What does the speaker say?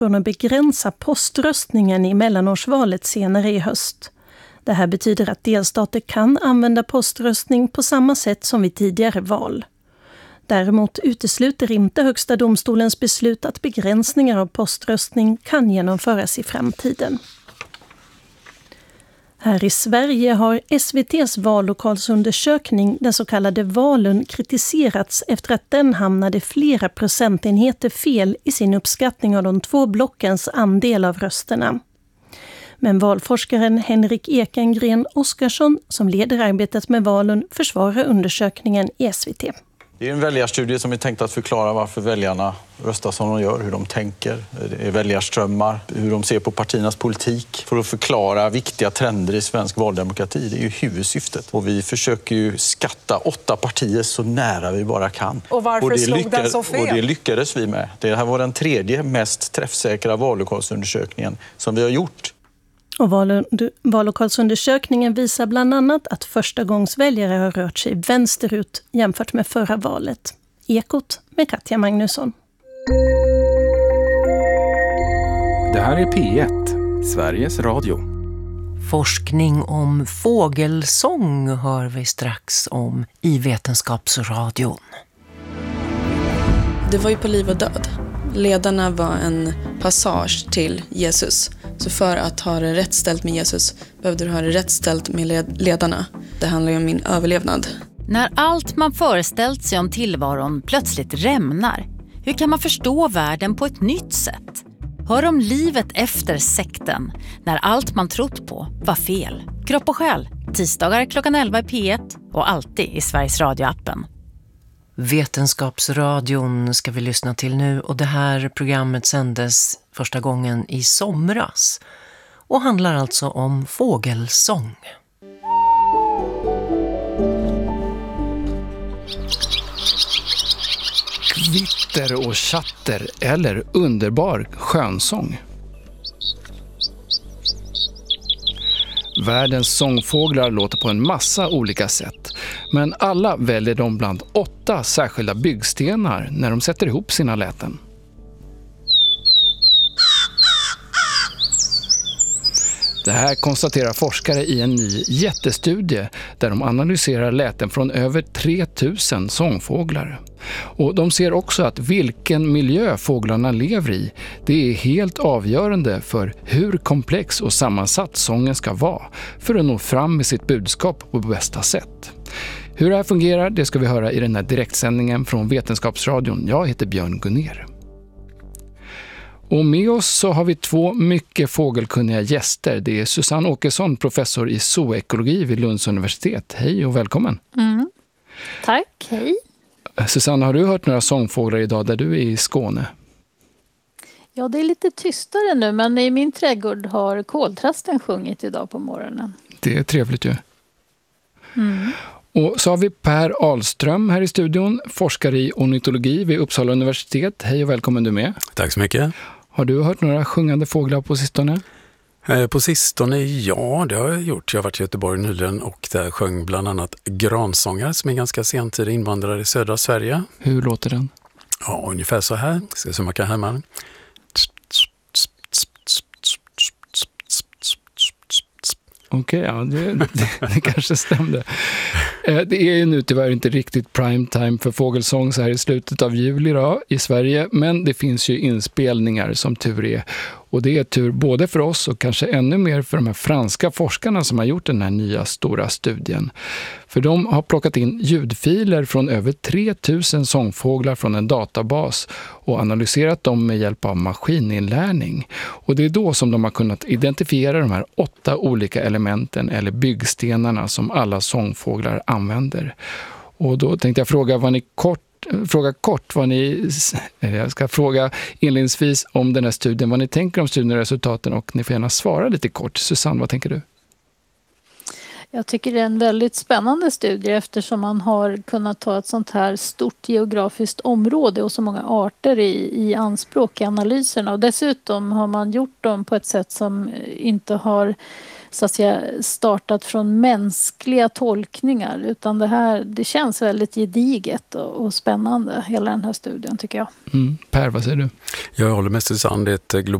från att begränsa poströstningen i mellanårsvalet senare i höst. Det här betyder att delstater kan använda poströstning på samma sätt som vid tidigare val. Däremot utesluter inte Högsta domstolens beslut att begränsningar av poströstning kan genomföras i framtiden. Här i Sverige har SVT:s vallokalsundersökning, den så kallade Valun, kritiserats efter att den hamnade flera procentenheter fel i sin uppskattning av de två blockens andel av rösterna. Men valforskaren Henrik Ekengren Oskarsson, som leder arbetet med Valun, försvarar undersökningen i SVT. Det är en väljarstudie som är tänkt att förklara varför väljarna röstar som de gör, hur de tänker, det är väljarströmmar, hur de ser på partiernas politik. För att förklara viktiga trender i svensk valdemokrati, det är ju huvudsyftet. Och vi försöker ju skatta 8 partier så nära vi bara kan. Och varför slog den så fel? Och det lyckades vi med. Det här var den 3:e mest träffsäkra vallokalsundersökningen som vi har gjort. Och vallokalsundersökningen visar bland annat att förstagångsväljare har rört sig vänsterut jämfört med förra valet. Ekot med Katja Magnusson. Det här är P1, Sveriges Radio. Forskning om fågelsång hör vi strax om i Vetenskapsradion. Det var ju på liv och död. Ledarna var en passage till Jesus. Så för att ha det rätt ställt med Jesus behövde du ha det rätt ställt med ledarna. Det handlar ju om min överlevnad. När allt man föreställt sig om tillvaron plötsligt rämnar, hur kan man förstå världen på ett nytt sätt? Hör om livet efter sekten, när allt man trott på var fel. Kropp och själ, tisdagar klockan 11 i P1 och alltid i Sveriges Radio-appen. Vetenskapsradion ska vi lyssna till nu, och det här programmet sändes första gången i somras och handlar alltså om fågelsång. Kvitter och chatter eller underbar skönsång. Världens sångfåglar låter på en massa olika sätt, men alla väljer de bland 8 särskilda byggstenar när de sätter ihop sina läten. Det här konstaterar forskare i en ny jättestudie där de analyserar läten från över 3000 sångfåglar. Och de ser också att vilken miljö fåglarna lever i, det är helt avgörande för hur komplex och sammansatt sången ska vara för att nå fram med sitt budskap på bästa sätt. Hur det här fungerar, det ska vi höra i den här direktsändningen från Vetenskapsradion. Jag heter Björn Gunner. Och med oss så har vi 2 mycket fågelkunniga gäster. Det är Susanne Åkesson, professor i zoekologi vid Lunds universitet. Hej och välkommen. Tack, hej. Susanne, har du hört några sångfåglar idag där du är i Skåne? Ja, det är lite tystare nu, men i min trädgård har koltrasten sjungit idag på morgonen. Det är trevligt ju. Och så har vi Per Ahlström här i studion, forskare i ornitologi vid Uppsala universitet. Hej och välkommen du med. Tack så mycket. Har du hört några sjungande fåglar på sistone? På sistone, ja, det har jag gjort. Jag har varit i Göteborg nyligen och där sjöng bland annat gransångare som är ganska sentida invandrare i södra Sverige. Hur låter den? Ja, ungefär så här. Ska se om man kan härma. Okej, ja, det kanske stämde. Det är ju nu tyvärr inte riktigt prime time för fågelsång så här i slutet av juli då, i Sverige. Men det finns ju inspelningar som tur är. Och det är tur både för oss och kanske ännu mer för de här franska forskarna som har gjort den här nya stora studien. För de har plockat in ljudfiler från över 3000 sångfåglar från en databas och analyserat dem med hjälp av maskininlärning. Och det är då som de har kunnat identifiera de här 8 olika elementen eller byggstenarna som alla sångfåglar använder. Och då tänkte jag fråga jag ska fråga inledningsvis om den här studien, vad ni tänker om studieresultaten, och ni får gärna svara lite kort. Susanne, vad tänker du? Jag tycker det är en väldigt spännande studie eftersom man har kunnat ta ett sånt här stort geografiskt område och så många arter i anspråk i analyserna. Och dessutom har man gjort dem på ett sätt som inte har så att säga startat från mänskliga tolkningar, utan det känns väldigt gediget och spännande, hela den här studien tycker jag. Per, vad säger du? Jag håller med Susanne, det är ett